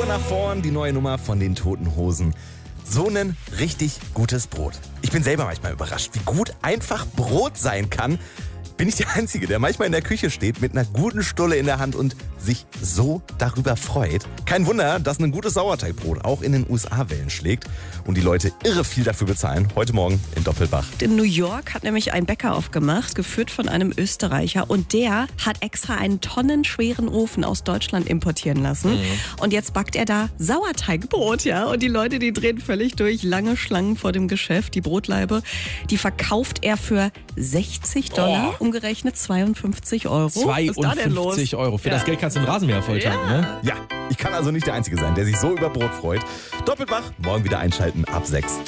nach vorn, die neue Nummer von den Toten Hosen. So ein richtig gutes Brot. Ich bin selber manchmal überrascht, wie gut einfach Brot sein kann. Bin ich der Einzige, der manchmal in der Küche steht mit einer guten Stulle in der Hand und sich so darüber freut? Kein Wunder, dass ein gutes Sauerteigbrot auch in den USA Wellen schlägt und die Leute irre viel dafür bezahlen. Heute Morgen in Doppelbach. In New York hat nämlich ein Bäcker aufgemacht, geführt von einem Österreicher. Und der hat extra einen tonnenschweren Ofen aus Deutschland importieren lassen. Und jetzt backt er da Sauerteigbrot, ja. Und die Leute, die drehen völlig durch. Lange Schlangen vor dem Geschäft. Die Brotlaibe, die verkauft er für $60, umgerechnet 52 Euro. 52 Euro. Für das Geld kannst du einen Rasenmäher voll tanken, ne? Ja, ich kann also nicht der Einzige sein, der sich so über Brot freut. Doppelbach, morgen wieder einschalten ab 6.